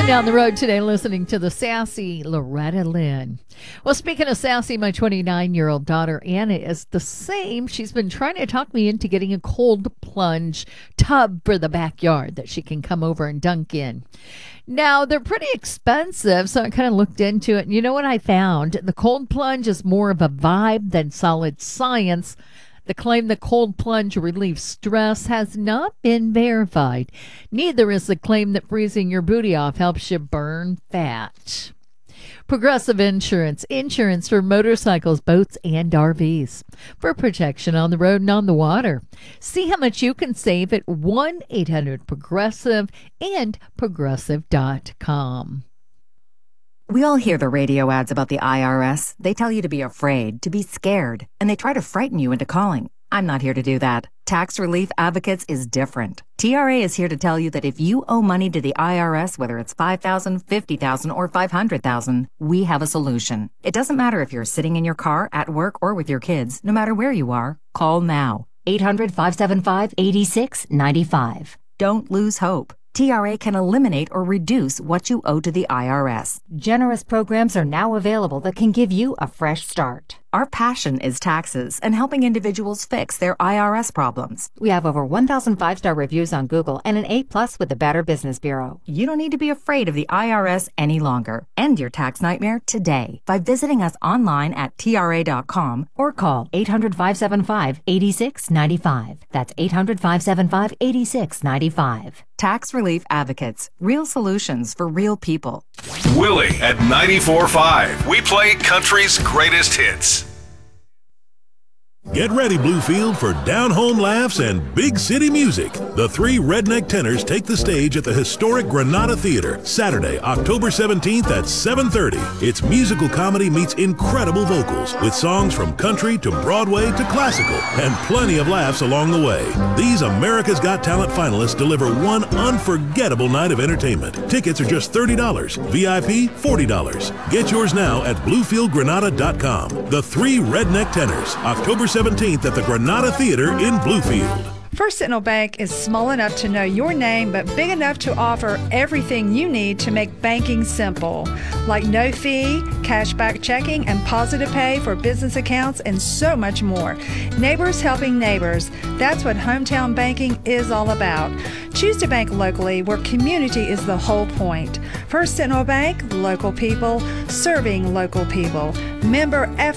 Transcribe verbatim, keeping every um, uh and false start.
Down the road today listening to the sassy Loretta Lynn. Well, speaking of sassy, my twenty-nine-year-old daughter Anna is the same. She's been trying to talk me into getting a cold plunge tub for the backyard that she can come over and dunk in. Now, they're pretty expensive, so I kind of looked into it. And you know what I found? The cold plunge is more of a vibe than solid science. The claim that cold plunge relieves stress has not been verified. Neither is the claim that freezing your booty off helps you burn fat. Progressive Insurance. Insurance for motorcycles, boats, and R Vs. For protection on the road and on the water. See how much you can save at one eight hundred progressive and progressive dot com. We all hear the radio ads about the I R S. They tell you to be afraid, to be scared, and they try to frighten you into calling. I'm not here to do that. Tax Relief Advocates is different. T R A is here to tell you that if you owe money to the I R S, whether it's five thousand dollars, fifty thousand dollars, or five hundred thousand dollars, we have a solution. It doesn't matter if you're sitting in your car, at work, or with your kids. No matter where you are, call now. eight hundred, five seven five, eight six nine five. Don't lose hope. T R A can eliminate or reduce what you owe to the I R S. Generous programs are now available that can give you a fresh start. Our passion is taxes and helping individuals fix their I R S problems. We have over one thousand five-star reviews on Google and an A plus with the Better Business Bureau. You don't need to be afraid of the I R S any longer. End your tax nightmare today by visiting us online at T R A dot com or call eight hundred, five seven five, eight six nine five. That's eight hundred, five seven five, eight six nine five. Tax Relief Advocates. Real solutions for real people. Willie at ninety-four point five. We play country's greatest hits. Get ready, Bluefield, for down-home laughs and big city music. The three redneck tenors take the stage at the historic Granada Theater, Saturday, October seventeenth at seven thirty. It's musical comedy meets incredible vocals, with songs from country to Broadway to classical, and plenty of laughs along the way. These America's Got Talent finalists deliver one unforgettable night of entertainment. Tickets are just thirty dollars, V I P forty dollars. Get yours now at Bluefield Granada dot com. The three redneck tenors, October seventeenth at the Granada Theater in Bluefield. First Sentinel Bank is small enough to know your name, but big enough to offer everything you need to make banking simple, like no fee, cashback checking, and positive pay for business accounts, and so much more. Neighbors helping neighbors. That's what hometown banking is all about. Choose to bank locally, where community is the whole point. First Sentinel Bank, local people, serving local people. Member F